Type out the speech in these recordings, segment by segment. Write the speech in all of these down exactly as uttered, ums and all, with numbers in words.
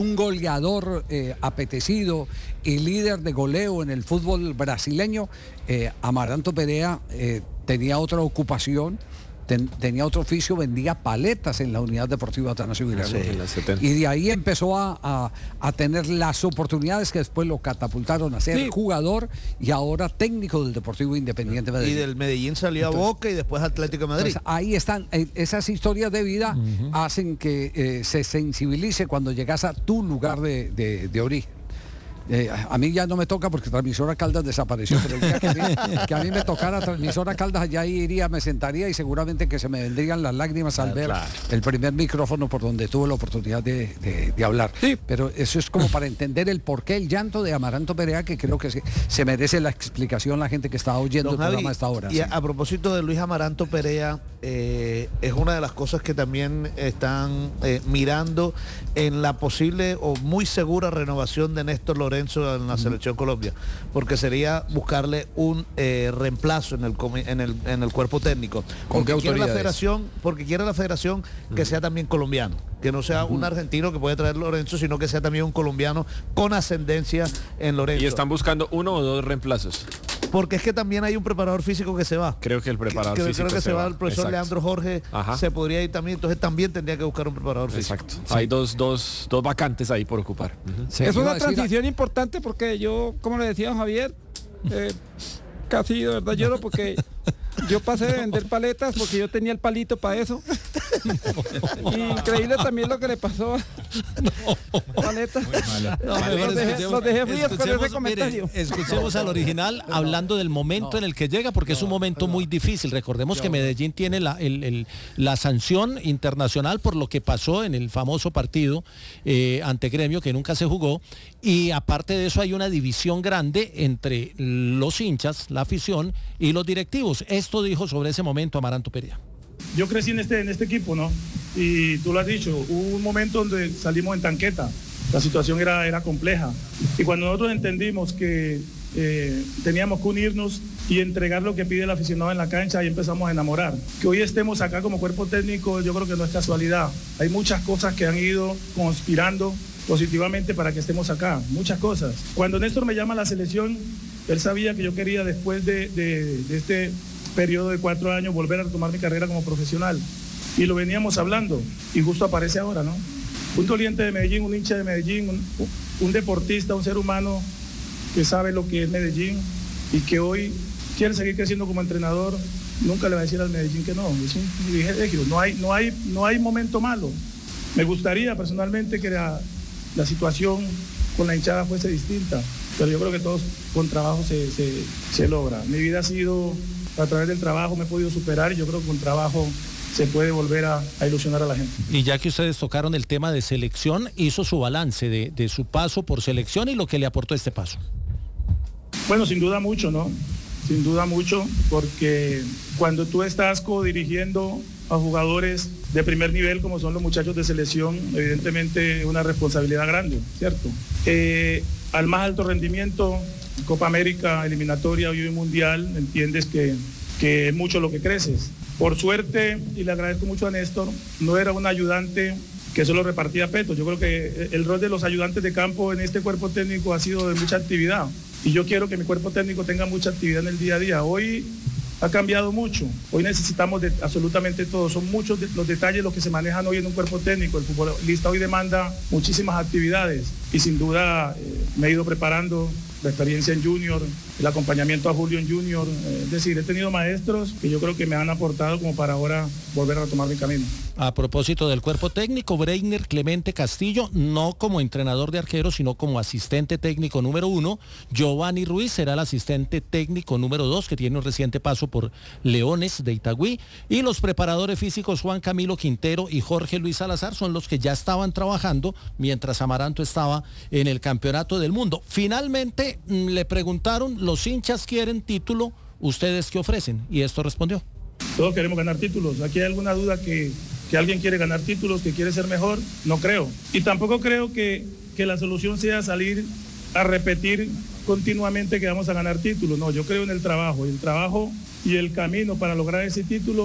un goleador eh, apetecido y líder de goleo en el fútbol brasileño, eh, Amaranto Perea eh, tenía otra ocupación, ten, tenía otro oficio, vendía paletas en la Unidad Deportiva Atanasio Girardot. Sí, en la setenta. Y de ahí empezó a, a, a tener las oportunidades que después lo catapultaron a ser sí. jugador y ahora técnico del Deportivo Independiente Medellín. Y del Medellín salió entonces, a Boca y después Atlético de Madrid. Entonces, ahí están, eh, esas historias de vida uh-huh. hacen que eh, se sensibilice cuando llegas a tu lugar de, de, de origen. Eh, a mí ya no me toca porque Transmisora Caldas desapareció, pero el día que a, mí, que a mí me tocara Transmisora Caldas, allá iría, me sentaría y seguramente que se me vendrían las lágrimas al ver claro. el primer micrófono por donde tuve la oportunidad de, de, de hablar. Sí. Pero eso es como para entender el porqué, el llanto de Amaranto Perea, que creo que se, se merece la explicación la gente que está oyendo Don el programa Javi, a esta hora. Y sí. a, a propósito de Luis Amaranto Perea, eh, es una de las cosas que también están eh, mirando en la posible o muy segura renovación de Néstor Lorenzo en la selección Colombia, porque sería buscarle un eh, reemplazo en el, en el en el cuerpo técnico, porque quiere la federación, porque quiere la federación que uh-huh. sea también colombiano, que no sea uh-huh. un argentino que puede traer Lorenzo, sino que sea también un colombiano con ascendencia en Lorenzo. Y están buscando uno o dos reemplazos. Porque es que también hay un preparador físico que se va. Creo que el preparador que, físico creo que se, se va. va El profesor Exacto. Leandro Jorge Ajá. se podría ir también, entonces también tendría que buscar un preparador físico. Exacto. Sí. Hay dos, dos, dos vacantes ahí por ocupar. Uh-huh. Sí, es una transición a... importante porque yo, como le decía Javier, eh, casi de verdad lloro porque yo pasé de vender paletas porque yo tenía el palito para eso. Increíble también lo que le pasó a no. paletas. No, los, dejé, los dejé fríos con ese comentario. Mire, escuchemos al original hablando del momento no. en el que llega, porque no, es un momento no. muy difícil. Recordemos no. que Medellín tiene la, el, el, la sanción internacional por lo que pasó en el famoso partido eh, ante Gremio, que nunca se jugó, y aparte de eso hay una división grande entre los hinchas, la afición y los directivos. Esto dijo sobre ese momento Amaranto Perea. Yo crecí en este, en este equipo, ¿no? Y tú lo has dicho, hubo un momento donde salimos en tanqueta, la situación era, era compleja. Y cuando nosotros entendimos que eh, teníamos que unirnos y entregar lo que pide el aficionado en la cancha, ahí empezamos a enamorar. Que hoy estemos acá como cuerpo técnico, yo creo que no es casualidad. Hay muchas cosas que han ido conspirando positivamente para que estemos acá, muchas cosas. Cuando Néstor me llama a la selección, él sabía que yo quería después de, de, de este periodo de cuatro años volver a retomar mi carrera como profesional y lo veníamos hablando y justo aparece ahora, ¿no? Un doliente de Medellín, un hincha de Medellín, un, un deportista, un ser humano que sabe lo que es Medellín y que hoy quiere seguir creciendo como entrenador, nunca le va a decir al Medellín que no, es un privilegio, no hay, no hay, no hay momento malo. Me gustaría personalmente que la, la situación con la hinchada fuese distinta, pero yo creo que todo con trabajo se, se, se logra. Mi vida ha sido, a través del trabajo me he podido superar y yo creo que con trabajo se puede volver a, a ilusionar a la gente. Y ya que ustedes tocaron el tema de selección, hizo su balance de, de su paso por selección y lo que le aportó este paso. Bueno, sin duda mucho, ¿no? Sin duda mucho, porque cuando tú estás co-dirigiendo a jugadores de primer nivel como son los muchachos de selección, evidentemente una responsabilidad grande, ¿cierto? Eh, al más alto rendimiento, Copa América, eliminatoria y hoy mundial, entiendes que, que es mucho lo que creces. Por suerte, y le agradezco mucho a Néstor, no era un ayudante que solo repartía petos. Yo creo que el rol de los ayudantes de campo en este cuerpo técnico ha sido de mucha actividad. Y yo quiero que mi cuerpo técnico tenga mucha actividad en el día a día. Hoy ha cambiado mucho. Hoy necesitamos de absolutamente todo. Son muchos de los detalles los que se manejan hoy en un cuerpo técnico. El futbolista hoy demanda muchísimas actividades y sin duda eh, me he ido preparando. La experiencia en Junior, el acompañamiento a Julio en Junior, eh, es decir, he tenido maestros que yo creo que me han aportado como para ahora volver a retomar mi camino. A propósito del cuerpo técnico, Breiner Clemente Castillo, no como entrenador de arqueros, sino como asistente técnico número uno. Giovanni Ruiz será el asistente técnico número dos, que tiene un reciente paso por Leones de Itagüí. Y los preparadores físicos Juan Camilo Quintero y Jorge Luis Salazar son los que ya estaban trabajando mientras Amaranto estaba en el Campeonato del Mundo. Finalmente le preguntaron, los hinchas quieren título, ¿ustedes qué ofrecen? Y esto respondió. Todos queremos ganar títulos. ¿Aquí hay alguna duda que, que alguien quiere ganar títulos, que quiere ser mejor? No creo. Y tampoco creo que, que la solución sea salir a repetir continuamente que vamos a ganar títulos. No, yo creo en el trabajo. Y el trabajo y el camino para lograr ese título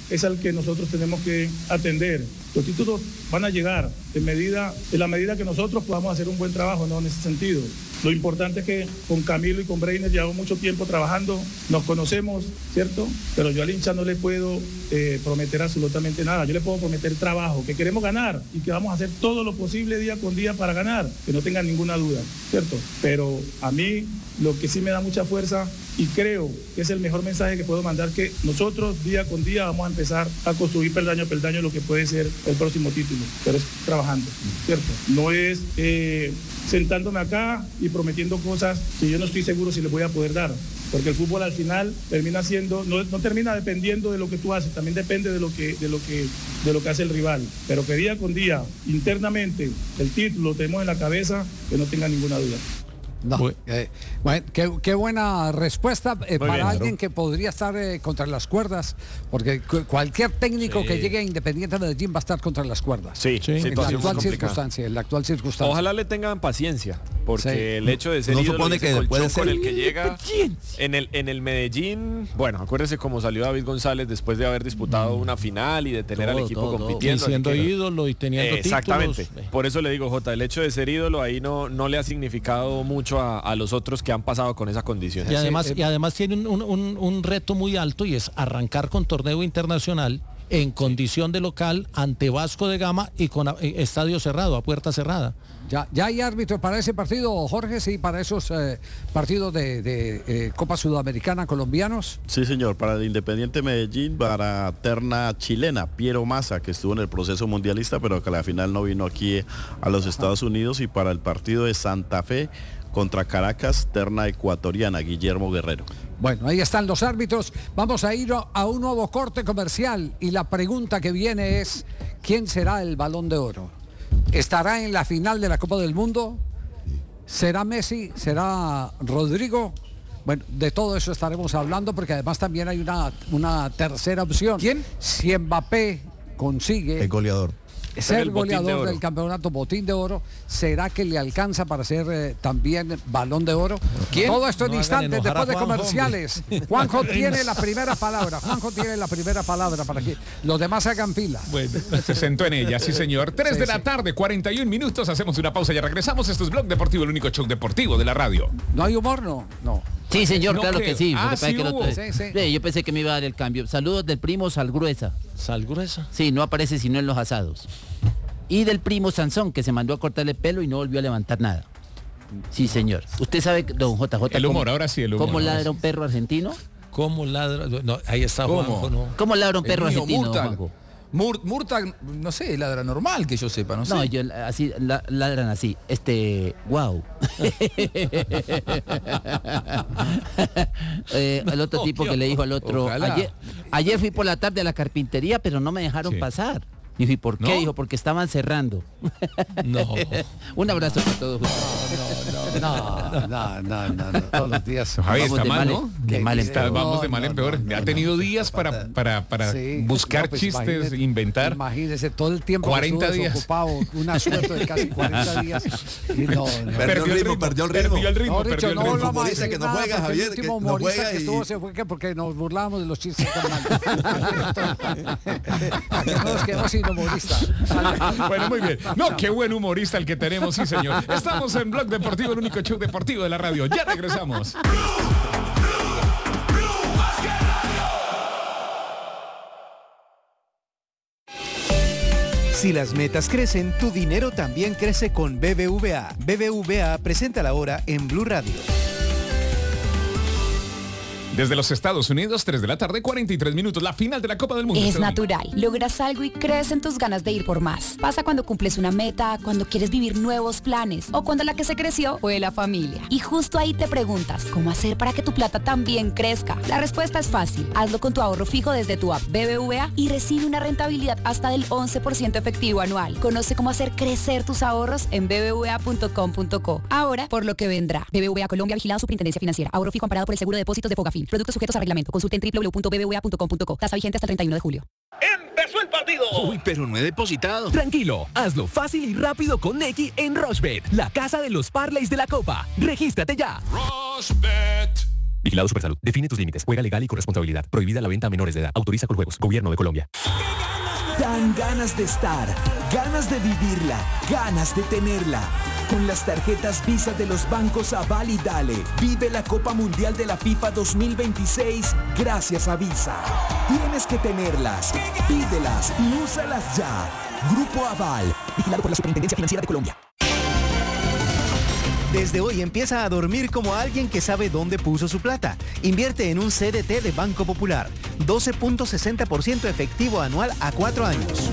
es al que nosotros tenemos que atender. Los títulos van a llegar en, medida, en la medida que nosotros podamos hacer un buen trabajo, ¿no? En ese sentido. Lo importante es que con Camilo y con Breiner llevamos mucho tiempo trabajando, nos conocemos, ¿cierto? Pero yo al hincha no le puedo eh, prometer absolutamente nada. Yo le puedo prometer trabajo, que queremos ganar y que vamos a hacer todo lo posible día con día para ganar, que no tengan ninguna duda, ¿cierto? Pero a mí lo que sí me da mucha fuerza y creo que es el mejor mensaje que puedo mandar, que nosotros día con día vamos a empezar a construir peldaño a peldaño lo que puede ser el próximo título, pero es trabajando, ¿cierto? No es eh, sentándome acá y prometiendo cosas que yo no estoy seguro si les voy a poder dar, porque el fútbol al final termina siendo, no, no termina dependiendo de lo que tú haces, también depende de lo que, de lo que, de lo que hace el rival, pero que día con día, internamente, el título lo tenemos en la cabeza, que no tenga ninguna duda. No, eh, bueno, qué, qué buena respuesta eh, para bien, alguien ¿no? que podría estar eh, contra las cuerdas, porque cu cualquier técnico Sí. que llegue a Independiente Medellín va a estar contra las cuerdas. Sí, Sí. En la situación muy actual complicada. circunstancia, en la actual circunstancia. Ojalá le tengan paciencia, porque Sí. el hecho de ser No ídolo supone y ese que colchón puede ser- con el que llega en el en el Medellín, bueno, acuérdese cómo salió David González después de haber disputado una final y de tener al Todo, equipo todo, todo. compitiendo. Y siendo así que- ídolo y teniendo Eh, Exactamente. títulos. Por eso le digo, Jota, el hecho de ser ídolo ahí no, no le ha significado mucho a, a los otros que han pasado con esa condición. Y además, eh, y además tiene un, un- un- un reto muy alto y es arrancar con torneo internacional en condición de local ante Vasco de Gama y con a- eh, estadio cerrado, a puerta cerrada. Ya, ya hay árbitros para ese partido, Jorge, sí, para esos eh, partidos de, de eh, Copa Sudamericana colombianos. Sí, señor, para el Independiente Medellín, para terna chilena, Piero Massa, que estuvo en el proceso mundialista, pero que a la final no vino aquí a los Estados Unidos, y para el partido de Santa Fe contra Caracas, terna ecuatoriana, Guillermo Guerrero. Bueno, ahí están los árbitros. Vamos a ir a un nuevo corte comercial y la pregunta que viene es, ¿quién será el Balón de Oro? ¿Estará en la final de la Copa del Mundo? ¿Será Messi? ¿Será Rodrigo? Bueno, de todo eso estaremos hablando, porque además también hay una, una tercera opción. ¿Quién? Si Mbappé consigue El goleador. ser el botín de goleador oro. del campeonato, botín de oro, ¿será que le alcanza para ser eh, también Balón de Oro? ¿Quién? Todo esto en No hagan instantes, enojar a después de Juanjo, comerciales. Juanjo tiene la primera palabra. Juanjo tiene la primera palabra para que los demás hagan fila. Bueno, se sentó en ella, sí señor. Tres Sí, de la sí. tarde, cuarenta y un minutos, hacemos una pausa y ya regresamos. Esto es Blog Deportivo, el único show deportivo de la radio. ¿No hay humor? No. No. Sí, señor, No claro creo. que sí. Ah, Lo que pasa sí es que el hubo. otro- Sí, sí. Sí, yo pensé que me iba a dar el cambio. Saludos del primo Salgruesa. Sal gruesa. Sí, no aparece sino en los asados. Y del primo Sansón, que se mandó a cortarle el pelo y no volvió a levantar nada. Sí, señor. Usted sabe, don J J, El humor, cómo- ahora sí, el humor. ¿Cómo ahora ladra sí. un perro argentino? ¿Cómo ladra? No, ahí está ¿Cómo? Juanjo, ¿no? ¿Cómo ladra un perro El mío, argentino, don Murtag. Juanjo? Mur- Murtag, no sé, ladra normal que yo sepa, no sé. No, yo así la- ladran así. Este, wow. eh, el otro tipo que le dijo al otro, Ojalá. ayer, ayer fui por la tarde a la carpintería, pero no me dejaron Sí. pasar. Dijo, ¿y por qué? ¿No? Dijo, porque estaban cerrando. No. Un abrazo para todos ustedes. No, no, no, no, no, todos los días. Javier, Vamos está de mal, mal ¿no? en- de mal en Está- peor. Vamos de mal en No, peor. no, no, ha no, tenido no. días para, para, para Sí. buscar No, pues chistes, imagínese- inventar. Imagínese todo el tiempo cuarenta que estuvo días. desocupado, una suerte de casi cuarenta días. Y no, no. Perdió el ritmo, perdió el ritmo. Perdió el ritmo, No, Richo, perdió el no ritmo. volvamos a Futbolista decir que no nada, juega, porque Javier, el que último no humorista juega que y- estuvo se fue que porque nos burlábamos de los chistes tan mal. Para que no nos quedemos sin humorista. Bueno, muy bien. No, qué buen humorista el que tenemos, sí, señor. Estamos en Blog Deportivo, el único show deportivo de la radio. Ya regresamos. Si las metas crecen, tu dinero también crece con B B V A. B B V A presenta la hora en Blue Radio. Desde los Estados Unidos, tres de la tarde, cuarenta y tres minutos, la final de la Copa del Mundo. Es Este domingo. natural. Logras algo y crecen tus ganas de ir por más. Pasa cuando cumples una meta, cuando quieres vivir nuevos planes o cuando la que se creció fue la familia. Y justo ahí te preguntas, ¿cómo hacer para que tu plata también crezca? La respuesta es fácil. Hazlo con tu ahorro fijo desde tu app B B V A y recibe una rentabilidad hasta del once por ciento efectivo anual. Conoce cómo hacer crecer tus ahorros en b b v a punto com punto co. Ahora, por lo que vendrá. B B V A Colombia, vigilado Superintendencia Financiera. Ahorro fijo amparado por el Seguro de Depósitos de Fogafín. Productos sujetos a reglamento. Consulte en w w w punto b b v a punto com punto co. Tasa vigente hasta el treinta y uno de julio. ¡Empezó el partido! Uy, pero no he depositado. Tranquilo, hazlo fácil y rápido con Nequi en Rushbet, la casa de los parlays de la Copa. Regístrate ya. Rushbet. Vigilado Supersalud. Define tus límites. Juega legal y con responsabilidad. Prohibida la venta a menores de edad. Autoriza con juegos. Gobierno de Colombia. Dan ganas de estar, ganas de vivirla, ganas de tenerla. Con las tarjetas Visa de los bancos Aval y Dale, vive la Copa Mundial de la FIFA dos mil veintiséis gracias a Visa. Tienes que tenerlas, pídelas y úsalas ya. Grupo Aval, vigilado por la Superintendencia Financiera de Colombia. Desde hoy empieza a dormir como alguien que sabe dónde puso su plata. Invierte en un C D T de Banco Popular. doce punto sesenta por ciento efectivo anual a cuatro años.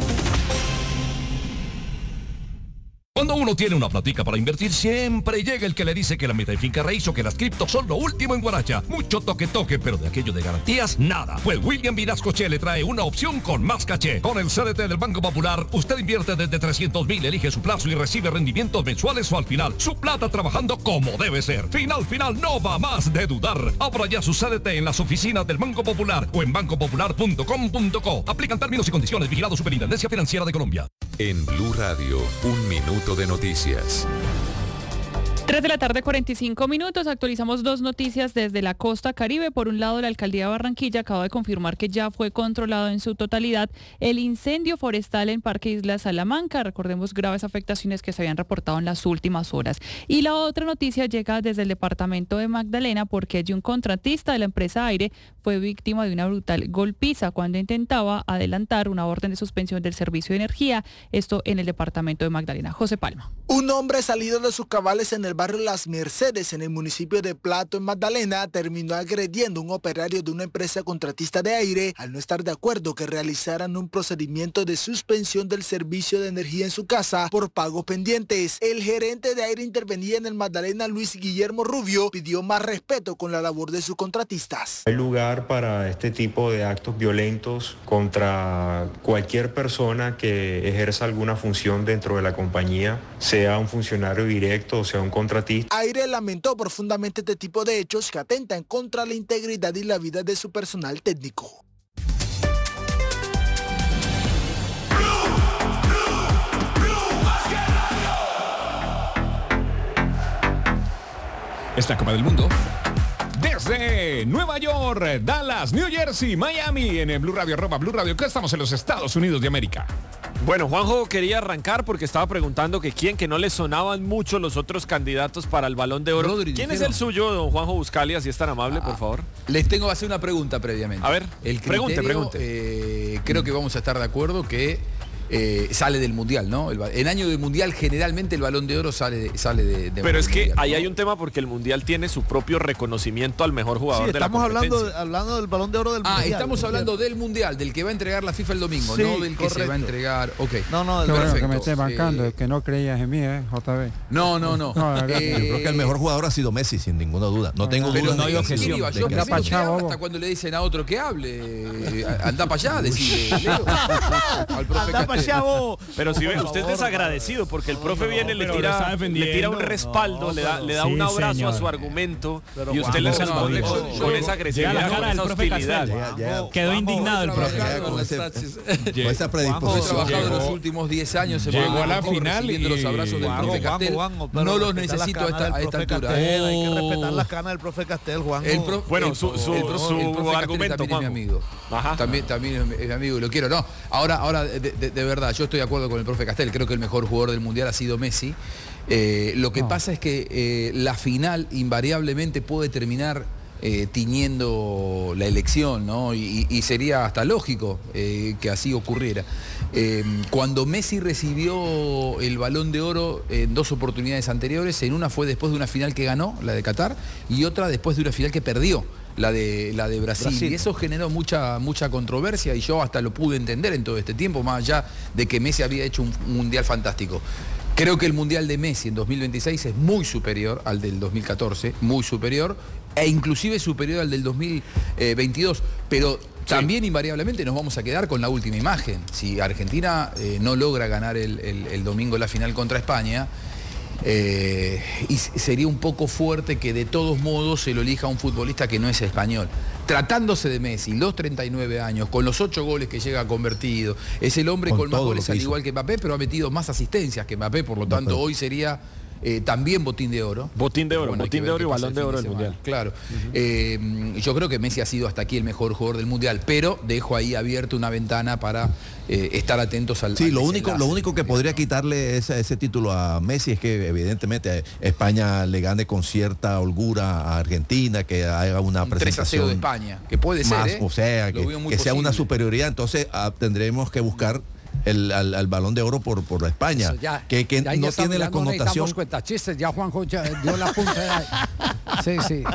Cuando uno tiene una platica para invertir, siempre llega el que le dice que la meta de finca raíz o que las criptos son lo último en Guaracha. Mucho toque toque, pero de aquello de garantías, nada. Pues William Vinascoche le trae una opción con más caché. Con el C D T del Banco Popular, usted invierte desde trescientos mil, elige su plazo y recibe rendimientos mensuales o al final. Su plata trabajando como debe ser. Final, final, no va más de dudar. Abra ya su C D T en las oficinas del Banco Popular o en banco popular punto com punto co. Aplican términos y condiciones. Vigilado Superintendencia Financiera de Colombia. En Blue Radio, un minuto de noticias. tres de la tarde, cuarenta y cinco minutos. Actualizamos dos noticias desde la costa Caribe. Por un lado, la alcaldía de Barranquilla acaba de confirmar que ya fue controlado en su totalidad el incendio forestal en Parque Isla Salamanca. Recordemos graves afectaciones que se habían reportado en las últimas horas. Y la otra noticia llega desde el departamento de Magdalena porque allí un contratista de la empresa Aire fue víctima de una brutal golpiza cuando intentaba adelantar una orden de suspensión del servicio de energía. Esto en el departamento de Magdalena. José Palma. Un hombre salido de sus cabales en el barrio Las Mercedes, en el municipio de Plato, en Magdalena, terminó agrediendo a un operario de una empresa contratista de aire al no estar de acuerdo que realizaran un procedimiento de suspensión del servicio de energía en su casa por pagos pendientes. El gerente de aire intervenía en el Magdalena, Luis Guillermo Rubio, pidió más respeto con la labor de sus contratistas. Hay lugar para este tipo de actos violentos contra cualquier persona que ejerza alguna función dentro de la compañía, sea un funcionario directo o sea un contratista. Aire lamentó profundamente este tipo de hechos que atentan contra la integridad y la vida de su personal técnico. Esta Copa del Mundo desde Nueva York, Dallas, New Jersey, Miami, en el Blue Radio, arroba Blue Radio, que estamos en los Estados Unidos de América. Bueno, Juanjo quería arrancar porque estaba preguntando que quién, que no le sonaban mucho los otros candidatos para el Balón de Oro. Rodri, ¿Quién es dijeron? el suyo, don Juanjo Buscalia, si es tan amable, Ah, por favor? Les tengo que hacer una pregunta previamente. A ver, el pregunte, criterio, pregunte. eh, creo que vamos a estar de acuerdo que eh, sale del Mundial, ¿no? El, en año de Mundial generalmente el Balón de Oro sale, sale de, de Pero es que mundial, ahí ¿no? hay un tema porque el Mundial tiene su propio reconocimiento al mejor jugador Sí, de la estamos competencia. hablando, hablando del Balón de Oro del Ah, Mundial. estamos hablando del Mundial, del que va a entregar la FIFA el domingo, Sí, no del que se correcto. va a entregar. Ok. No, no, Qué bueno perfecto. que me esté bancando, Eh, es que no creías en mí, ¿eh, J B? No, no, no. No, la verdad que- Eh, Yo creo que el mejor jugador ha sido Messi, sin ninguna duda. No tengo Pero duda no de hay que- objeción. de Yo que- primero pa' que allá, habla bobo. hasta cuando le dicen a otro que hable. eh, Anda para allá, decirle. Leo. Al profe Anda pa' Castel. allá, vos. Pero si ve, Por usted es favor, desagradecido porque el profe viene, le pero lo está tira, defendiendo. le tira un respaldo, No, le da, pero- le da Sí, un abrazo señor. a su argumento Pero y usted le Juanjo, responde no, con, yo- con yo- esa Llega agresividad, la cara con del esa profe hostilidad. Castel. Ya, ya. Quedó Juanjo, indignado he el profe. trabajado Con en ese- las taxis. con esa He predisposición. trabajado en los Llegó- últimos diez años en llegó Balón a la de Oro, final recibiendo y- los abrazos del Juanjo, profe Juanjo, Castel. Juanjo, pero No los respeta las necesito a canas esta, del a esta profe altura. Castel, hay que Oh. respetar las canas del profe Castel, Juanjo. El pro- Bueno, el- su- su- el pro- su el profe Castel argumento, también es mi Juanjo. amigo. Ajá. También, también es mi- es mi amigo y lo quiero. No, ahora, ahora de, de- de verdad, yo estoy de acuerdo con el profe Castel. Creo que el mejor jugador del Mundial ha sido Messi. Eh, lo que No. pasa es que eh, la final invariablemente puede terminar eh, tiñendo la elección, ¿no? Y, y sería hasta lógico eh, que así ocurriera. Eh, cuando Messi recibió el Balón de Oro en dos oportunidades anteriores, en una fue después de una final que ganó, la de Qatar, y otra después de una final que perdió, la de, la de Brasil. Brasil. Y eso generó mucha, mucha controversia y yo hasta lo pude entender en todo este tiempo, más allá de que Messi había hecho un, un mundial fantástico. Creo que el Mundial de Messi en dos mil veintiséis es muy superior al del dos mil catorce, muy superior, e inclusive superior al del dos mil veintidós, pero también invariablemente nos vamos a quedar con la última imagen. Si Argentina eh, no logra ganar el, el- el domingo la final contra España, eh, y s- sería un poco fuerte que de todos modos se lo elija a un futbolista que no es español. Tratándose de Messi, los treinta y nueve años, con los ocho goles que llega convertido, es el hombre Con con, más todo lo goles que al hizo. igual que Mbappé, pero ha metido más asistencias que Mbappé, por lo tanto pero- hoy sería eh, también botín de oro. Botín de oro, Bueno, hay que botín ver de oro y qué pasa balón el de fin oro del semana. Mundial. Claro. Eh, yo creo que Messi ha sido hasta aquí el mejor jugador del Mundial, pero dejo ahí abierta una ventana para eh, estar atentos al Sí, al lo único, desenlace. lo único que podría quitarle ese, ese título a Messi es que evidentemente España le gane con cierta holgura a Argentina, que haga una Un tres a cero presentación de España, que puede ser, más, ¿eh? o sea, Lo que, veo muy que sea una posible. superioridad. Entonces ah, tendremos que buscar el al, al balón de oro por, por España, Eso ya, que, que ya, ya no estamos, tiene la ya no connotación. necesitamos cuentachistes, ya Juanjo ya dio la punta de ahí. Sí, sí.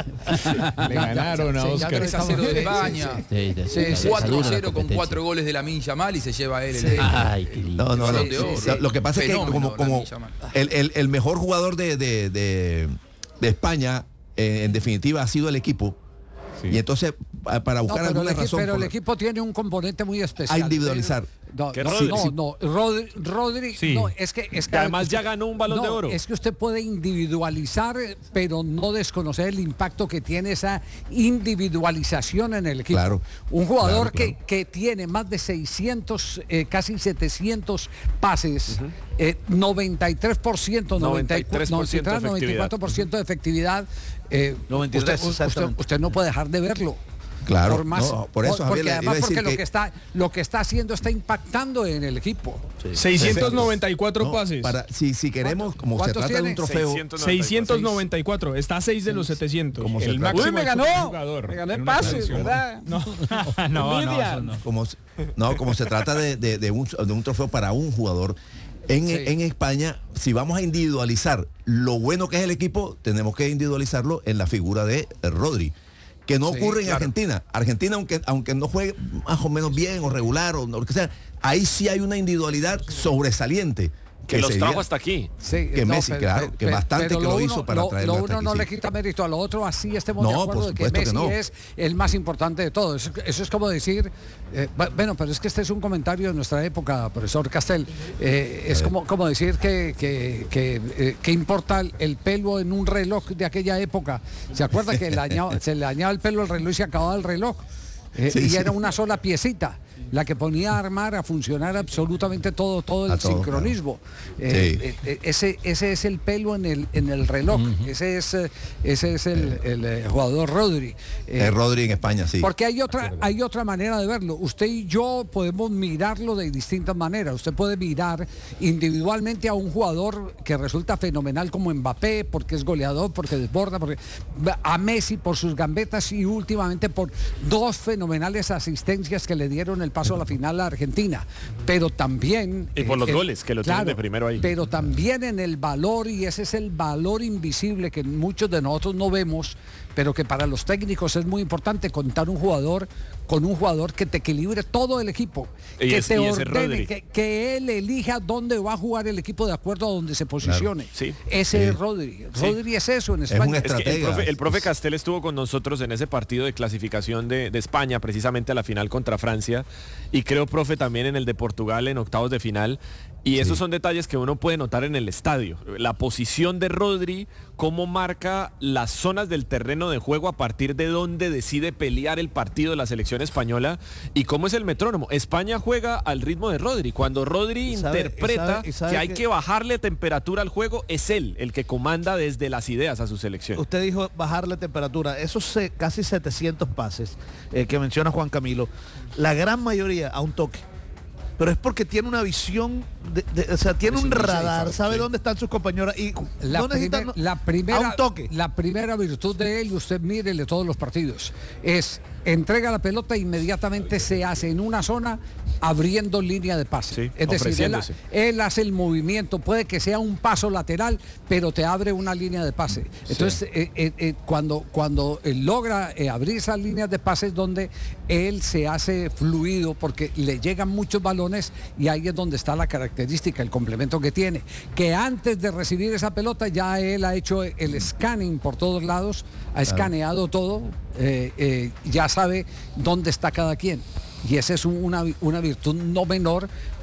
Le ganaron a Oscar. tres a cero de España. Sí, sí, sí. Un Sí, cuatro a dura la cero con competencia. cuatro goles de Lamine Yamal y se lleva él el, Sí. el- Ay, qué lindo. No, no, no. Balón de oro. Lo- Lo que pasa es que Fenómeno, como, como Lamine Yamal. el, el- el mejor jugador de, de- de- de España, eh, en definitiva, ha sido el equipo. Sí. Y entonces, pa- para No, buscar pero, el alguna equipo, razón pero el por- equipo tiene un componente muy especial. a individualizar. No, Que no, Rodri. no, no, Rodri, Rodri, Sí. no, es que, es que Que además ya ganó un Balón no, de Oro. Es que usted puede individualizar, pero no desconocer el impacto que tiene esa individualización en el equipo. Claro, un jugador claro, que, que tiene más de seiscientos, eh, casi setecientos pases, eh, noventa y tres por ciento, noventa y tres por ciento de noventa y cuatro por ciento de efectividad. eh, noventa y tres, usted, usted- exactamente. usted no puede dejar de verlo. Claro, Por más- no, por eso, por- Javier, porque le iba a además decir porque lo que- que está lo que está haciendo está impactando en el equipo. seiscientos noventa y cuatro No, pases. para, si, si queremos, como se ¿Cuántos trata de tiene? un trofeo, seiscientos noventa y cuatro. Está a seis de los setecientos. Como se el trata- máximo Uy, me ganó. jugador. Me gané en una pases, selección. ¿verdad? No, no, no, Envidia. eso no. como, se- no, como se trata de, de- de un, de un trofeo para un jugador. En, Sí. en España, si vamos a individualizar lo bueno que es el equipo, tenemos que individualizarlo en la figura de eh, Rodri, que no Sí, ocurre en claro. Argentina. Argentina, aunque, aunque no juegue más o menos bien o regular o lo que sea, ahí sí hay una individualidad sobresaliente. Que los sería- trajo hasta aquí. Sí, que no, Messi, pero- claro, pero- que bastante pero que lo uno- hizo para lo, traerlo lo hasta uno aquí, no sí. le quita mérito a lo otro, así estemos No, de por acuerdo de que supuesto que Messi no. es el más importante de todos. Eso, eso es como decir, eh, bu- bueno, pero es que este es un comentario de nuestra época, profesor Castel. Eh, es como, como decir que, que, que, eh, que importa el, el pelo en un reloj de aquella época. ¿Se acuerda que le añaba- se le dañaba el pelo al reloj y se acababa el reloj? Eh, Sí, y sí. era una sola piecita la que ponía a armar, a funcionar absolutamente todo, todo el A todo, sincronismo. Eh, eh, eh, ese, ese es el pelo en el, en el reloj. Ese es, eh, ese es el, el, eh, jugador Rodri. Eh, Eh, Rodri en España, sí. porque hay otra, hay otra manera de verlo. Usted y yo podemos mirarlo de distintas maneras. Usted puede mirar individualmente a un jugador que resulta fenomenal como Mbappé, porque es goleador, porque desborda, porque a Messi por sus gambetas y últimamente por dos fenomenales asistencias que le dieron el paso a la final a Argentina. Pero también Y por los el- goles, que lo tienen de primero ahí. Pero también en el valor, y ese es el valor invisible que muchos de nosotros no vemos, pero que para los técnicos es muy importante contar un jugador con un jugador que te equilibre todo el equipo, Y que es- te y ese es ordene, Rodri. que, que él elija dónde va a jugar el equipo de acuerdo a donde se posicione. Sí. Ese Sí. es Rodri. Sí. Rodri es eso en España. Es que el, profe, el profe Castel estuvo con nosotros en ese partido de clasificación de, de España, precisamente a la final contra Francia, y creo, profe, también en el de Portugal en octavos de final. Y esos son detalles que uno puede notar en el estadio. La posición de Rodri, cómo marca las zonas del terreno de juego a partir de donde decide pelear el partido de la selección española y cómo es el metrónomo. España juega al ritmo de Rodri. Cuando Rodri Y sabe- interpreta y sabe- y sabe que hay que- que bajarle temperatura al juego, es él el que comanda desde las ideas a su selección. Usted dijo bajarle temperatura. Esos se- casi setecientos pases eh, que menciona Juan Camilo, la gran mayoría a un toque. Pero es porque tiene una visión, de- de- o sea, tiene un radar, sabe dónde están sus compañeros y La, no necesita- primer- la a primera, un toque. la primera virtud de él, y usted mírele todos los partidos, es entrega la pelota e inmediatamente se hace en una zona abriendo línea de pase. es decir, él, ofreciéndose. él hace el movimiento, puede que sea un paso lateral, pero te abre una línea de pase. Entonces, eh, eh, eh, cuando, cuando él logra eh, abrir esas líneas de pase es donde él se hace fluido porque le llegan muchos balones y ahí es donde está la característica, el complemento que tiene. Que antes de recibir esa pelota ya él ha hecho el scanning por todos lados, ha Claro. escaneado todo, eh, eh, ya sabe dónde está cada quien. Y esa es un- una, una virtud no menor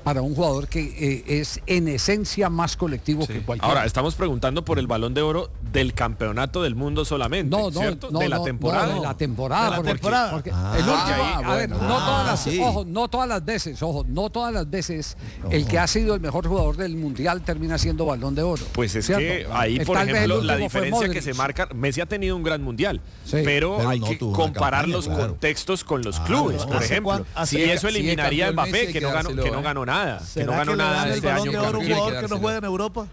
para un jugador que eh, es en esencia más colectivo Sí. que cualquiera. Ahora, estamos preguntando por el Balón de Oro del Campeonato del Mundo solamente, No, no, ¿cierto? no, de la no, temporada. no, de la temporada. De la porque- temporada. porque Ah, el último, ah, a ver, bueno. no Ah, todas las, sí. ojo, no todas las veces, ojo, no todas las veces el que ha sido el mejor jugador del mundial termina siendo Balón de Oro. Pues es ¿cierto? que ahí, Eh, por tal vez el ejemplo, la último fue diferencia que Modric. se marca, Messi ha tenido un gran mundial, Sí. pero, Pero hay no que tuvo una comparar campaña, los claro. contextos con los Ah, clubes, no. por ¿Hace ejemplo. cuán- hace- Si eso si es eliminaría a campeón Mbappé, Messi, hay que que no ganó, dárselo, que no ¿eh? ganó nada, que ¿Será no que ganó le nada dan el este Balón año. de Oro a un campeón. jugador que no juega en Europa?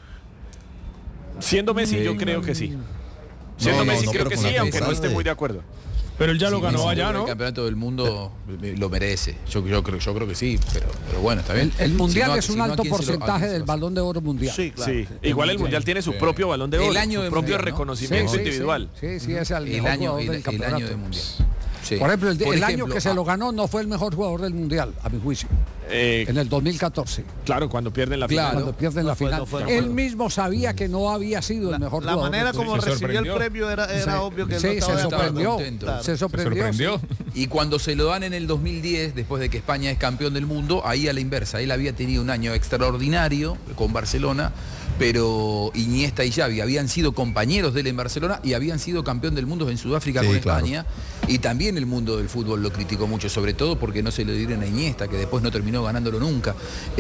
Siendo Messi, yo creo que sí. Siendo No, Messi, no, creo pero que con sí, la aunque no temporada esté de- muy de acuerdo. Pero él ya lo Sí, ganó Messi allá, por ¿no? El campeonato del mundo eh, lo merece. Yo, yo creo, yo creo que sí, pero, pero bueno, está bien. El, el mundial Si no, es un si no, ¿a alto quién se lo- a quién porcentaje se lo del hace? Balón de Oro mundial. Sí, claro. Sí, igual el mundial tiene su Sí. propio Balón de Oro, El año su de propio mundial, ¿no? reconocimiento Sí, sí, individual. Sí, sí, es el, El mejor año, jugador el, del el campeonato. año de mundial. Sí. Por ejemplo, el, Por el año ejemplo, que se ah, lo ganó no fue el mejor jugador del mundial, a mi juicio. Eh, En el dos mil catorce. claro, cuando pierden la Claro. final. Cuando pierden la fue, final. no fue, no Él fue. mismo sabía que no había sido el mejor La jugador. manera del como mundial. Se recibió el sorprendió. premio era, era Sí. obvio que él Sí, no se estaba, estaba sorprendió. contento. Se Se sorprendió. sorprendió. Y cuando se lo dan en el dos mil diez, después de que España es campeón del mundo, ahí a la inversa. Él había tenido un año extraordinario con Barcelona, pero Iniesta y Xavi habían sido compañeros de él en Barcelona y habían sido campeón del mundo en Sudáfrica Sí, con claro. España. Y también el mundo del fútbol lo criticó mucho, sobre todo porque no se lo dieron a Iniesta, que después no terminó ganándolo nunca.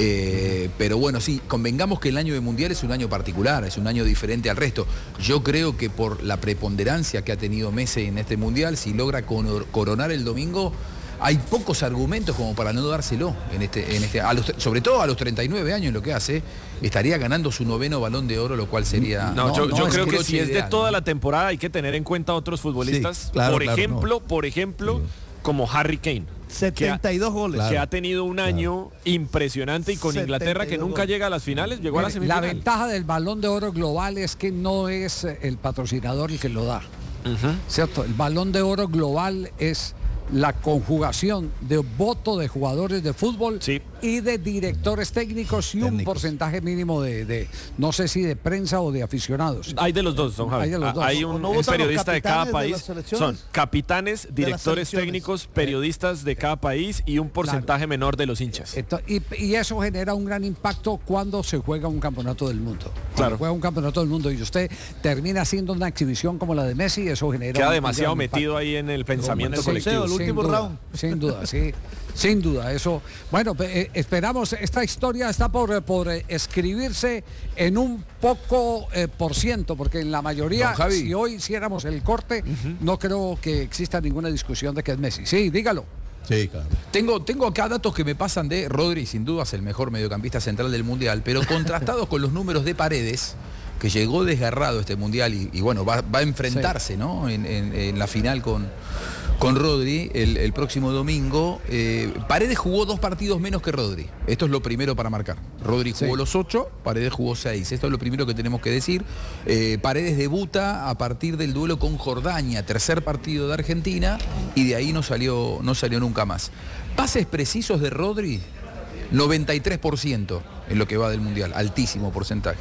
Eh, pero bueno, sí, convengamos que el año de Mundial es un año particular, es un año diferente al resto. Yo creo que por la preponderancia que ha tenido Messi en este Mundial, si logra conor- coronar el domingo, hay pocos argumentos como para no dárselo en este, en este, a los- sobre todo a los treinta y nueve años lo que hace, estaría ganando su noveno Balón de Oro, lo cual sería. No, yo, no, yo es creo que broche si es de ideal, toda ¿no? la temporada hay que tener en cuenta a otros futbolistas. Sí, claro, por claro, ejemplo, por ejemplo, como Harry Kane. setenta y dos goles. Que Claro. ha tenido un año impresionante y con Inglaterra que setenta y dos nunca goles. llega a las finales, llegó a la Mire, la semifinal. ventaja del Balón de Oro global es que no es eh, el patrocinador el que lo da. ¿Cierto? El Balón de Oro global es la conjugación de voto de jugadores de fútbol y de directores técnicos y un Técnicos. porcentaje mínimo de, de, no sé si de prensa o de aficionados. Hay de los dos, don Javi. Hay de los dos. Hay un, ¿O no un votan los periodista de cada capitanes de país. las selecciones? Son capitanes, las directores selecciones. técnicos, periodistas de cada país y un porcentaje menor de los hinchas. Ento- y, y eso genera un gran impacto cuando se juega un campeonato del mundo. Cuando Claro. juega un campeonato del mundo y usted termina haciendo una exhibición como la de Messi, eso genera Queda un- un demasiado gran impacto. metido ahí en el pensamiento Sí, colectivo. sin duda, Sin duda, sí. Sin duda, eso. Bueno, eh, esperamos, esta historia está por, eh, por eh, escribirse en un poco eh, por ciento, porque en la mayoría, Don Javi. si hoy hiciéramos el corte, no creo que exista ninguna discusión de que es Messi. Sí, dígalo. Sí, claro. Tengo, tengo acá datos que me pasan de Rodri, sin duda es el mejor mediocampista central del Mundial, pero contrastados con los números de Paredes, que llegó desgarrado a este Mundial y, y bueno, va, va a enfrentarse, ¿no? En, en- en la final con, con Rodri el, el próximo domingo. Eh, Paredes jugó dos partidos menos que Rodri. Esto es lo primero para marcar. Rodri jugó Sí. los ocho, Paredes jugó seis. Esto es lo primero que tenemos que decir. Eh, Paredes debuta a partir del duelo con Jordania, tercer partido de Argentina, y de ahí no salió, no salió nunca más. Pases precisos de Rodri, noventa y tres por ciento en lo que va del Mundial, altísimo porcentaje.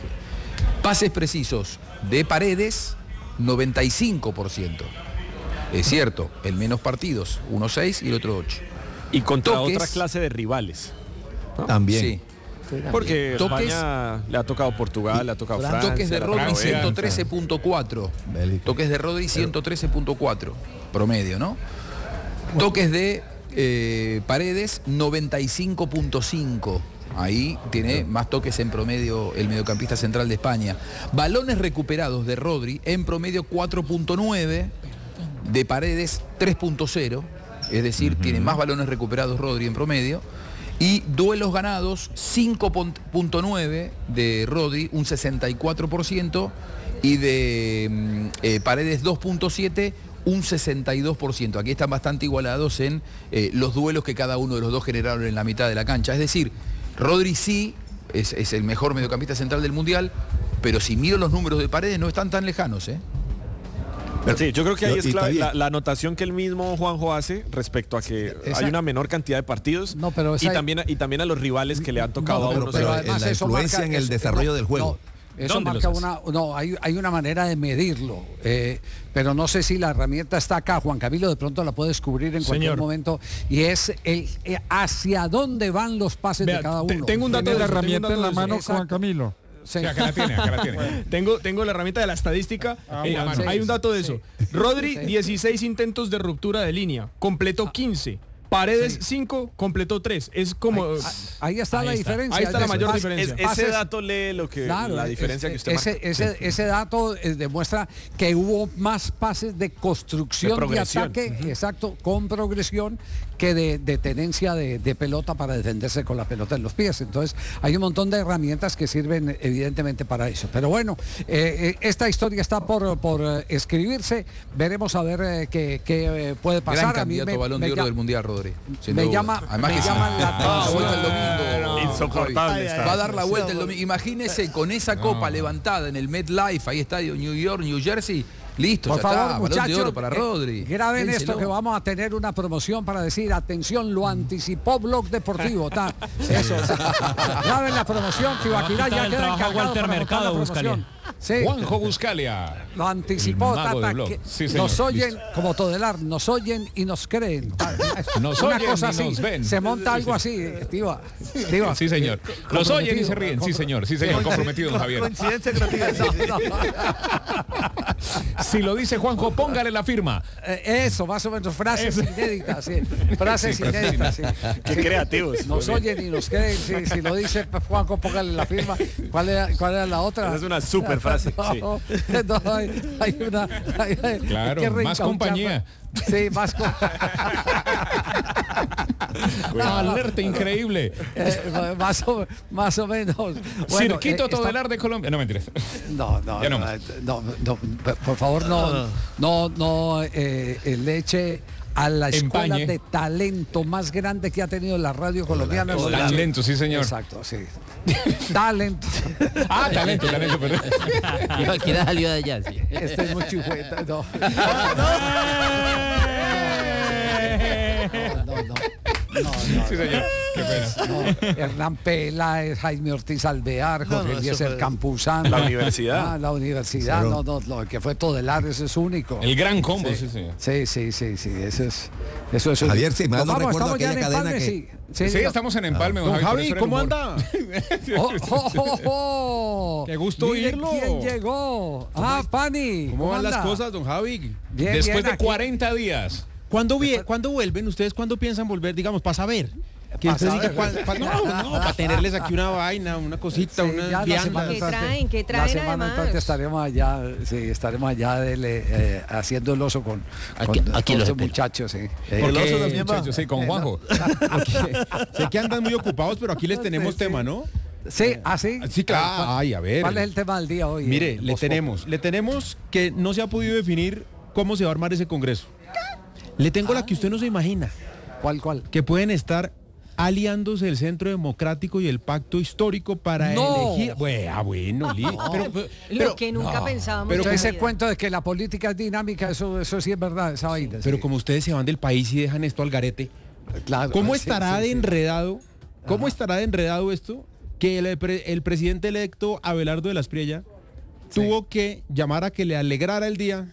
Pases precisos de Paredes, noventa y cinco por ciento. Es cierto, el menos partidos, uno seis y el otro ocho. Y contra Toques- otra clase de rivales. ¿no? También. Sí. Porque Toques- España le ha tocado Portugal, le ha tocado Francia. Toques de le ha Rodri tocado Bélgica. ciento trece punto cuatro. Toques de Rodri ciento trece punto cuatro. Promedio, ¿no? Toques de eh, Paredes noventa y cinco punto cinco. Ahí tiene más toques en promedio el mediocampista central de España. Balones recuperados de Rodri en promedio cuatro punto nueve. De Paredes tres punto cero. Es decir, tiene más balones recuperados Rodri en promedio. Y duelos ganados, cinco punto nueve de Rodri, un sesenta y cuatro por ciento, y de mm, eh, Paredes dos punto siete, un sesenta y dos por ciento. Aquí están bastante igualados en eh, los duelos que cada uno de los dos generaron en la mitad de la cancha. Es decir, Rodri sí es, es el mejor mediocampista central del Mundial, pero si miro los números de Paredes no están tan lejanos, ¿eh? Sí, yo creo que ahí Y es está clave bien. la, la anotación que el mismo Juanjo hace respecto a que Esa- hay una menor cantidad de partidos No, pero y esa- también y también a los rivales que le han tocado No, a pero- unos. pero a- además en la eso influencia marca- en el eso- desarrollo no, del juego. no, Eso ¿Dónde marca los una, no, hay, hay una manera de medirlo, eh, pero no sé si la herramienta está acá. Juan Camilo de pronto la puede descubrir en cualquier Señor. momento, y es el eh, hacia dónde van los pases Vea, de cada te- uno. tengo un dato Tiene de la eso, tengo un herramienta dato en la de eso. mano, Juan Exacto. Camilo. Sí. Sí, acá la tiene, acá la tiene. tengo, tengo la herramienta de la estadística. Ah, Eh, bueno. hay un dato de eso. Rodri, Sí. dieciséis intentos de ruptura de línea. Completó quince. Paredes, cinco. Completó tres. Es como... Ahí, ahí está Ahí la está. diferencia. Ahí está la Es- mayor pas- diferencia. es- Ese pases- dato lee lo que Claro, la diferencia es- que usted ese, marca. ese, ese dato eh, demuestra que hubo más pases de construcción De de, progresión. ataque, exacto, con progresión, que de, de tenencia de, de pelota para defenderse con la pelota en los pies. Entonces hay un montón de herramientas que sirven evidentemente para eso. Pero bueno, eh, eh, esta historia está por, por eh, escribirse. Veremos a ver eh, qué, qué, eh, puede pasar. Gran A mí candidato me- a Balón me de Oro lla- del Mundial, Rodri. Sin me duda. llama- Además me que sí. llama la Va a dar la vuelta el atención. domingo. Insoportable Javi. está. Va a dar la vuelta el domingo. Imagínese con esa copa levantada en el MetLife, ahí estadio New York, New Jersey. Listo, Por ya favor, está. Balón de muchachos, Oro para eh, Rodri. graben esto, Dénselo. que vamos a tener una promoción para decir, atención, lo anticipó Blog Deportivo. Ta. Eso. Graben la promoción, Tibaquirá ya queda encargado para montar la promoción. Sí. Juanjo Buscalia. Lo anticipó, El mago Tata, de Blog. que Sí, señor. nos oyen, Listo. como Todelar, nos oyen y nos creen. Ta. Nos Una oyen cosa y así, nos ven. se monta algo así, Tiba. Tiba. Sí, señor. Los oyen y se ríen. Sí, señor. Sí, señor. Comprometido, don Javier. Coincidencia creativa. sí, sí. Si lo dice Juanjo, póngale la firma. Eh, Eso, más o menos, frases Eso. inéditas, sí. Frases Sí, frases inéditas, sí. Qué creativos. Nos oyen y nos creen, sí, si lo dice Juanjo, póngale la firma. ¿Cuál era, cuál era la otra? Esa es una super frase, No, sí. no, hay, hay una... hay- hay- Claro, hay que más reencaucharla. compañía. Sí, más compañía. Alerta increíble. Eh, más, o, más o menos. Bueno, Cirquito eh, está- Todelar de Colombia. No, mentiras. No, no, Ya no no, más. no, no, por favor, no, no, no eh, eh, le eche a la escuela Empañe. de talento más grande que ha tenido la radio colombiana. Hola. Talento, sí, señor. Exacto, sí. Talento. Ah, talento, talento, perdón. Tibaquirá salió de allá, sí. Este es muy chihueta, no. No, no, no. No, no, Sí, señor. Qué pena. no. Hernán Peláez, Jaime Ortiz Alvear, No, Jorge no, eso Eliezer fue- Campuzano. La universidad. Ah, la universidad, no, no, no, el que fue Todelar, ese es único. El gran combo, sí, señor. Sí, sí, sí, sí, eso es. Eso es Javier, si mal no Vamos, recuerdo estamos ya en aquella cadena Empalme, que- sí. Sí, diga. estamos en Empalme, don Don Javi. por Javi, eso era el ¿cómo humor. anda? Oh, oh, oh, oh. Qué gusto Mire oírlo. ¿Quién llegó? Ah, Pani. ¿Cómo van las anda? cosas, don Javi? Bien, Después bien, de aquí. cuarenta días. ¿Cuándo, vie- ¿Cuándo vuelven? ¿Ustedes cuándo piensan volver? Digamos, para saber. Que Pa' usted diga saber. cuál- pa- no, no, para tenerles aquí una vaina, una cosita, Sí, una ya la vianda. semana ¿Qué entrante- traen? ¿Qué La traen semana además? entrante estaremos allá, sí, estaremos allá dele, eh, haciendo el oso con, Aquí- con, aquí con los estos espero. muchachos, sí. Eh, El oso Porque, también va. muchachos, sí, con Juanjo. Sé que andan muy ocupados, pero aquí les tenemos Sí, sí. tema, ¿no? Sí, así. Sí, claro. Ay, a ver. ¿Cuál es el tema del día hoy? Mire, eh, le Voz tenemos, le tenemos que no se ha podido definir cómo se va a armar ese congreso. Le tengo la que usted no se imagina, Pop? ¿Cuál, cuál? que pueden estar aliándose el Centro Democrático y el Pacto Histórico para No. elegir. Bueno, ah, bueno, li- pero, pero- Lo que nunca no, pensábamos. pero en Pero la ese vida. cuento de que la política es dinámica, eso, eso sí es verdad, esa vaina. pero sí. como ustedes se van del país y dejan esto al garete, Claro, ¿cómo sí, estará sí, de sí. enredado? ¿Cómo estará de enredado esto? Que el, pre- el presidente electo Abelardo de la Espriella tuvo que llamar a que le alegrara el día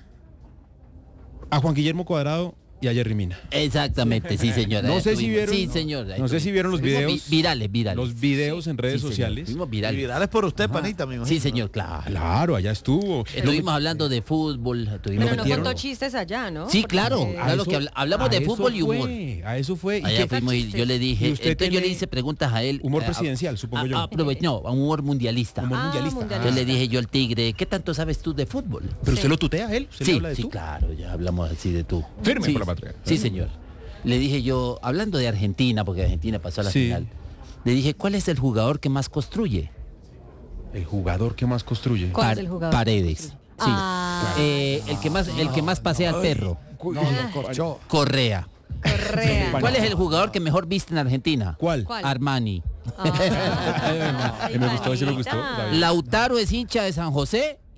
a Juan Guillermo Cuadrado y a Jerry Mina. Exactamente, sí, señor. No Ahí sé si estuvimos. vieron- Sí, señor. ahí no sé si vieron los estuvimos. videos. Vi- Virales, virales. Los videos en redes Sí, señor, sociales. estuvimos Y virales. virales por usted, panita, me imagino. Sí, señor, claro. Claro, allá estuvo. Estuvimos hablando de fútbol. estuvimos- Pero no metieron- contó chistes allá, ¿no? Sí, Porque- claro. A Claro eso- que habl- hablamos a de eso fútbol y humor. fue, a eso fue. ¿Y Allá qué- fuimos y yo le ¿Y dije, usted entonces yo le tiene hice preguntas a él. humor eh, a- presidencial, supongo a- yo? a- aprove- no, a un humor mundialista. Humor Ah, mundialista. mundialista. Yo le dije yo al tigre, ¿qué tanto sabes tú de fútbol? Pero usted lo tutea a él. ¿Usted le Sí, habla de sí, tú? claro, ya hablamos así de tú. Firme Sí, por la patria. Sí, señor. Le dije yo, hablando de Argentina, porque Argentina pasó a la Sí. final, le dije, ¿cuál es el jugador que más construye? El jugador que más construye. ¿Cuál es Par- el jugador? Paredes. Sí. Ah. Eh, el que más, el que más pasea al perro. No, lo corchó. Correa. Correa. ¿Cuál es el jugador que mejor viste en Argentina? ¿Cuál? ¿Cuál? Armani. Ay, me gustó, sí me gustó. panita. David. Lautaro es hincha de San José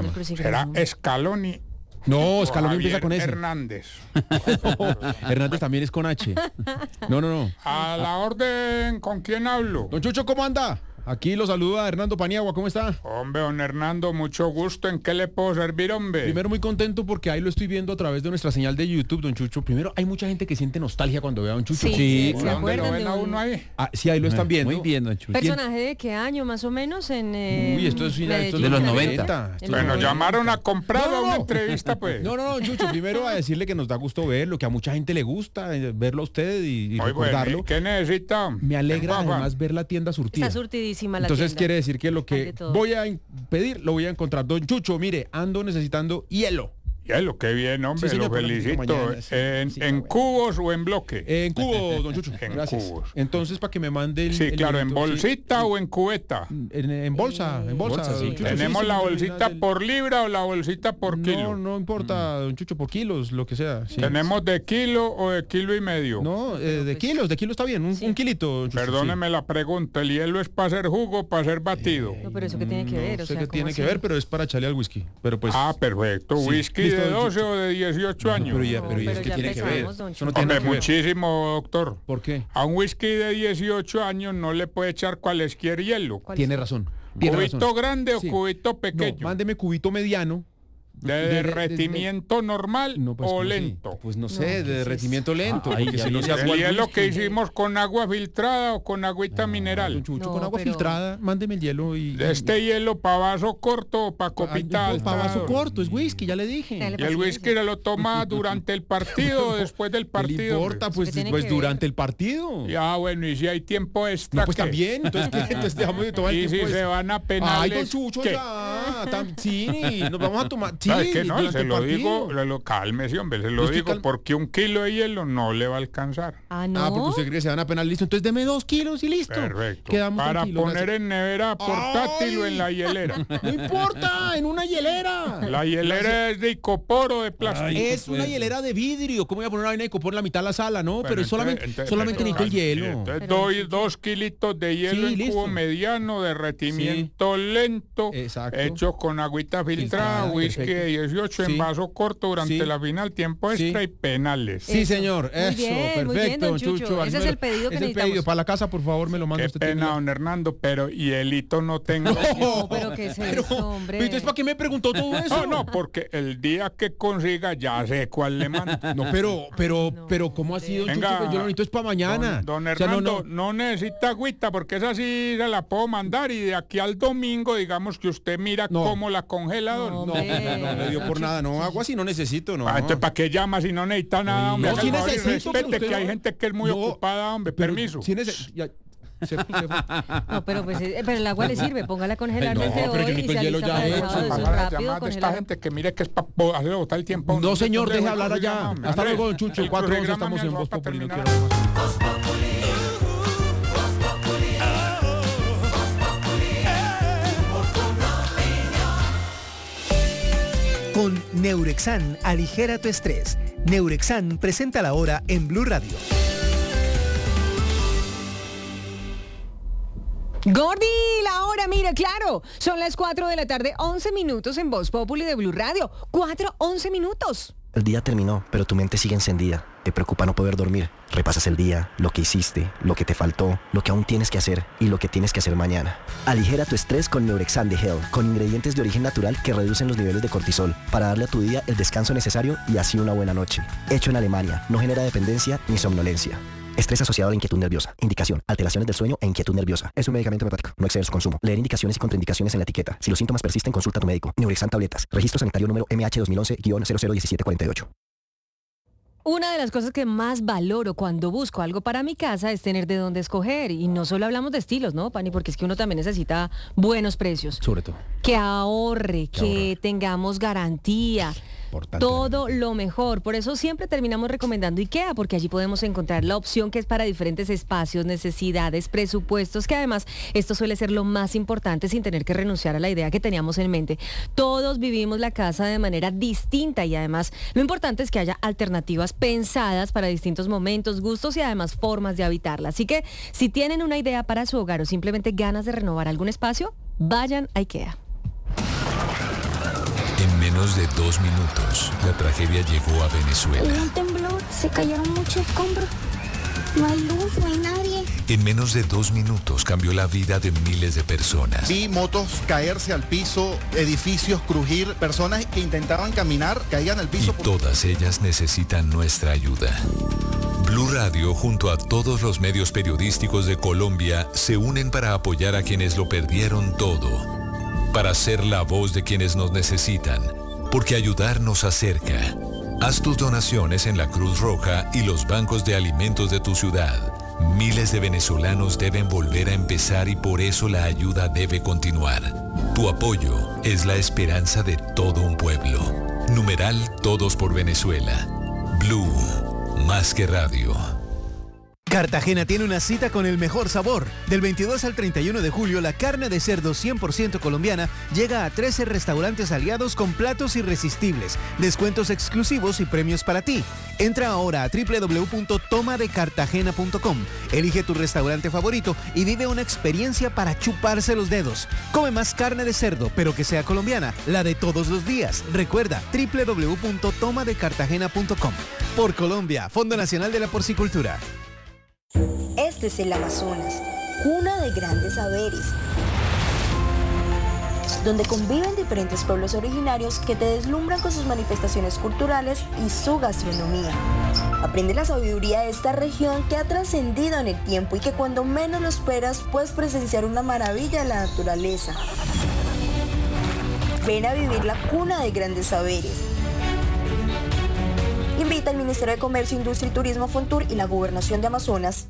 el crucigrama. Será Scaloni. No, o Scaloni Javier empieza con S. Hernández. Hernández también es con H. No, no, no. A la orden, ¿con quién hablo? Don Chucho, ¿cómo anda? Aquí lo saluda Hernando Paniagua, ¿cómo está? Hombre, don Hernando, mucho gusto. ¿En qué le puedo servir, hombre? Primero muy contento porque ahí lo estoy viendo a través de nuestra señal de YouTube, don Chucho. Primero, hay mucha gente que siente nostalgia cuando ve a don Chucho. Sí, sí, ¿se ¿Dónde acuerdan lo ven de a un uno ahí? Ah, sí, ahí lo están viendo. Muy bien, don Chucho. ¿Personaje de qué año más o menos en eh, Uy, esto es, esto es Medellín, de los Cali? noventa. En Bueno, los llamaron a comprar No, a una no. entrevista, pues. No, no, no, Chucho, primero a decirle que nos da gusto verlo, que a mucha gente le gusta eh, verlo a usted y, y Muy bueno, recordarlo. ¿y qué necesita? Me alegra Venga, Juan. además ver la tienda surtida. Está surtidísima la Entonces tienda. quiere decir que lo Hay que de todo. voy a in- pedir lo voy a encontrar. Don Chucho, mire, ando necesitando hielo. Hielo, qué bien, hombre, Sí, señor, lo por la felicito. mañana, sí, ¿En, sí, en bueno. cubos o en bloque? En cubos, don Chucho. En Gracias. cubos. Entonces, para que me mande el. Sí, el claro, ¿en hielito, sí. bolsita o en cubeta? En, en bolsa, en bolsa. Bolsa, sí, don Chucho, claro. ¿Tenemos sí, la sí, bolsita del- por libra o la bolsita por No, kilo? no importa, don Chucho, por kilos, lo que sea. sí. ¿Tenemos de kilo o de kilo y medio? No, eh, de kilos, de kilos está bien, un, un kilito. don Chucho, Perdóneme la pregunta, ¿el hielo es para hacer jugo o para hacer batido? No, pero eso que tiene que ver, No o sé sea, qué ¿cómo tiene que así? ver, pero es para echarle al whisky. Pero pues. Ah, perfecto. Sí. ¿Whisky Listo, de don doce Chucho. o de dieciocho años? Pero ya, No, pero ¿y pero eso qué ya tiene que ver? empezamos, don Eso no Chucho. tiene Hombre, nada que ver. muchísimo, doctor. ¿Por qué? A un whisky de dieciocho años no le puede echar cualesquier hielo. Tiene razón. Tiene ¿Cubito razón. grande Sí. o cubito No, pequeño? mándeme cubito mediano. ¿De de- de- derretimiento normal No, pues, o ¿cómo así? lento? Pues no No, sé, ¿qué de es derretimiento lento. Ah, ahí porque ya si no viene se ¿El agua el hielo whisky. que hicimos con agua filtrada o con agüita mineral? Don Chucho, No, con agua pero- filtrada, mándeme el hielo y. ¿De este hielo para vaso corto o para Ay, copita alta? para vaso corto, es whisky, ya le dije. Dale, ¿Y el whisky lo toma durante el partido o después del ¿Qué le partido? importa? hombre? Pues, ¿Qué tiene pues que durante el partido. Ya, bueno, y si hay tiempo extra. No, pues ¿qué? también. Entonces, ¿qué? Entonces dejamos de tomar el Y si tiempo se ese. van a Ay, penales. don Chucho, ¿qué? ya. tam- sí, nos vamos a tomar. Sí, ¿Sabe qué? No, durante se el lo partido. digo, le lo, cálmese, hombre, se Yo lo estoy digo cal- porque un kilo de hielo no le va a alcanzar. Ah, no. Ah, porque usted cree que se van a penar, listo. Entonces deme dos kilos y listo. Perfecto. Quedamos Para tranquilos, poner gracias. en nevera portátil o en la hielera. No importa, en una hielera. La hielera es de icopor o de plástico. Es una hielera de vidrio. ¿Cómo voy a poner una vaina de copor en la mitad de la sala? No, Bueno, pero es solamente, entonces- solamente entonces- necesito el Mire, hielo. Entonces Pero- doy dos kilitos de hielo Sí, en listo. cubo mediano, derretimiento lento, Exacto. hecho con agüita filtrada, Filtrada, whisky perfecto. de dieciocho Sí. en vaso corto durante Sí. la final, tiempo extra Sí. y penales. Sí, señor. Muy Eso, bien, perfecto, muy bien, don Chucho. Chucho. Ese es el pedido que es el necesitamos. pedido. Para la casa, por favor, me lo manda Qué usted. pena, tiene- don Hernando, pero hielito no tengo. No, pero ¿qué es eso, hombre? Pero entonces, ¿para qué me preguntó todo eso? No, no, porque el día que consiga ya sé cuál le mando. No, pero, pero, pero, ¿cómo así, don Venga, Chucho? Yo lo necesito es para mañana. Don, don O sea, no, Hernando, no. no, necesita agüita porque esa sí se la puedo mandar y de aquí al domingo, digamos que usted mira No. cómo la congela, don. No, No, hombre. no, no le dio por nada. No, agua sí no necesito, no. Ah, entonces, ¿para qué llama si no necesita nada, hombre? No, Haga sí el favor y necesito, pero respete usted que hay no- gente que es muy No, ocupada, hombre. Pero Permiso. sí neces- ya, se fue, se fue. No, pero pues eh, pero el agua le sirve, póngala a congelar No, desde pero hoy yo y necesito se el hielo alista ya para el hecho. sábado. Eso es Bajar las rápido, llamadas de esta congelar. gente que mire que es para hacerle botar el tiempo. a uno. No, señor, Hombre, deje voy hablar a allá. programarme, Hasta hombre. luego, don Chucho. El Cuatro once programa estamos me en va Voz para Populi. No terminar. quiero más. Con Neurexan, aligera tu estrés. Neurexan presenta la hora en Blue Radio. Gordi, la hora, mira, claro. Son las cuatro de la tarde, once minutos en Voz Populi de Blue Radio. cuatro, once minutos. El día terminó, pero tu mente sigue encendida. Te preocupa no poder dormir. Repasas el día, lo que hiciste, lo que te faltó, lo que aún tienes que hacer y lo que tienes que hacer mañana. Aligera tu estrés con Neurexan de Hell, con ingredientes de origen natural que reducen los niveles de cortisol, para darle a tu día el descanso necesario y así una buena noche. Hecho en Alemania, no genera dependencia ni somnolencia. Estrés asociado a la inquietud nerviosa. Indicación: alteraciones del sueño e inquietud nerviosa. Es un medicamento homeopático. No exceder su consumo. Leer indicaciones y contraindicaciones en la etiqueta. Si los síntomas persisten, consulta a tu médico. Neurexan tabletas. Registro sanitario número M H dos mil once guion cero cero diecisiete cuarenta y ocho. Una de las cosas que más valoro cuando busco algo para mi casa es tener de dónde escoger. Y no solo hablamos de estilos, ¿no, Pani? Porque es que uno también necesita buenos precios. Sobre todo. Que ahorre, que tengamos garantía. Importante. Todo lo mejor. Por eso siempre terminamos recomendando IKEA, porque allí podemos encontrar la opción que es para diferentes espacios, necesidades, presupuestos, que además esto suele ser lo más importante sin tener que renunciar a la idea que teníamos en mente. Todos vivimos la casa de manera distinta y además lo importante es que haya alternativas pensadas para distintos momentos, gustos y además formas de habitarla. Así que si tienen una idea para su hogar o simplemente ganas de renovar algún espacio, vayan a IKEA. En menos de dos minutos, la tragedia llegó a Venezuela. Hubo un temblor, se cayeron muchos escombros. No hay luz, no hay nadie. En menos de dos minutos cambió la vida de miles de personas. Vi motos caerse al piso, edificios crujir, personas que intentaban caminar, caían al piso. Y todas ellas necesitan nuestra ayuda. Blue Radio, junto a todos los medios periodísticos de Colombia, se unen para apoyar a quienes lo perdieron todo. Para ser la voz de quienes nos necesitan. Porque ayudar nos acerca. Haz tus donaciones en la Cruz Roja y los bancos de alimentos de tu ciudad. Miles de venezolanos deben volver a empezar y por eso la ayuda debe continuar. Tu apoyo es la esperanza de todo un pueblo. Numeral Todos por Venezuela. Blue, más que radio. Cartagena tiene una cita con el mejor sabor. Del veintidós al treinta y uno de julio, la carne de cerdo cien por ciento colombiana llega a trece restaurantes aliados con platos irresistibles, descuentos exclusivos y premios para ti. Entra ahora a doble u doble u doble u punto toma de cartagena punto com, elige tu restaurante favorito y vive una experiencia para chuparse los dedos. Come más carne de cerdo, pero que sea colombiana, la de todos los días. Recuerda, doble u doble u doble u punto toma de cartagena punto com. Por Colombia, Fondo Nacional de la Porcicultura. Este es el Amazonas, cuna de grandes saberes, donde conviven diferentes pueblos originarios que te deslumbran con sus manifestaciones culturales y su gastronomía. Aprende la sabiduría de esta región que ha trascendido en el tiempo y que cuando menos lo esperas puedes presenciar una maravilla de la naturaleza. Ven a vivir la cuna de grandes saberes. Invita al Ministerio de Comercio, Industria y Turismo, Fontur y la Gobernación de Amazonas.